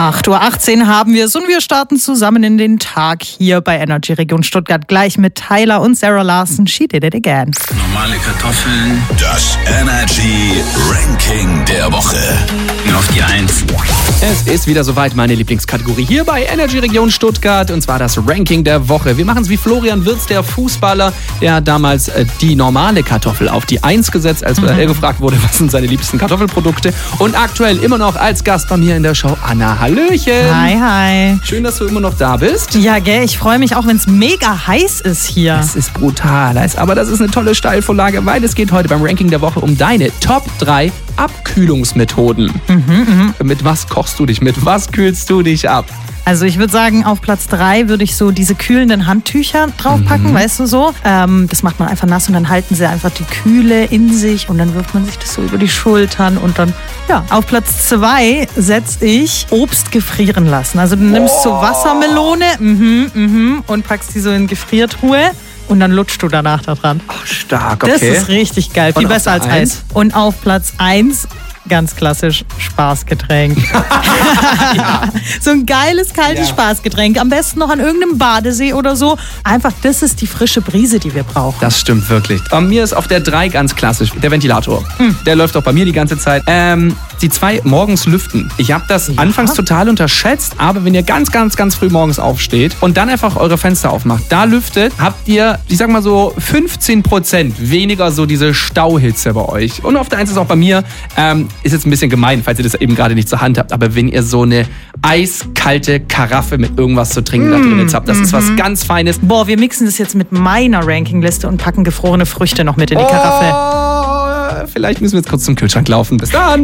8:18 Uhr haben wir es und wir starten zusammen in den Tag hier bei Energy Region Stuttgart gleich mit Tyler und Sarah Larson. She did it again. Normale Kartoffeln. Das Energy Ranking der Woche. Auf die 1. Es ist wieder soweit, meine Lieblingskategorie hier bei Energy Region Stuttgart, und zwar das Ranking der Woche. Wir machen es wie Florian Wirtz, der Fußballer, der hat damals die normale Kartoffel auf die 1 gesetzt, als er gefragt wurde, was sind seine liebsten Kartoffelprodukte. Und aktuell immer noch als Gast bei mir in der Show Anna. Hallöchen. Hi, hi. Schön, dass du immer noch da bist. Ja, gell, ich freue mich auch, wenn es mega heiß ist hier. Es ist brutal heiß, aber das ist eine tolle Steilvorlage, weil es geht heute beim Ranking der Woche um deine Top 3 Abkühlungsmethoden. Mit was kochst du dich? Mit was kühlst du dich ab? Also ich würde sagen, auf Platz 3 würde ich so diese kühlenden Handtücher draufpacken, weißt du so. Das macht man einfach nass und dann halten sie einfach die Kühle in sich und dann wirft man sich das so über die Schultern und dann, ja. Auf Platz 2 setze ich Obst gefrieren lassen. Also du nimmst so Wassermelone und packst die so in Gefriertruhe. Und dann lutschst du danach da dran. Ach, stark, okay. Das ist richtig geil. Viel besser als Eis. Und auf Platz 1, ganz klassisch, Spaßgetränk. Ja. So ein geiles, kaltes Spaßgetränk. Am besten noch an irgendeinem Badesee oder so. Einfach, das ist die frische Brise, die wir brauchen. Das stimmt wirklich. Bei mir ist auf der 3 ganz klassisch der Ventilator. Der läuft auch bei mir die ganze Zeit. Die 2 morgens lüften. Ich habe das anfangs total unterschätzt, aber wenn ihr ganz, ganz, ganz früh morgens aufsteht und dann einfach eure Fenster aufmacht, da lüftet, habt ihr, ich sag mal so 15% weniger so diese Stauhitze bei euch. Und auf der 1 ist auch bei mir, ist jetzt ein bisschen gemein, falls ihr das eben gerade nicht zur Hand habt, aber wenn ihr so eine eiskalte Karaffe mit irgendwas zu trinken da drin habt, das ist was ganz Feines. Boah, wir mixen das jetzt mit meiner Rankingliste und packen gefrorene Früchte noch mit in die Karaffe. Vielleicht müssen wir jetzt kurz zum Kühlschrank laufen. Bis dann!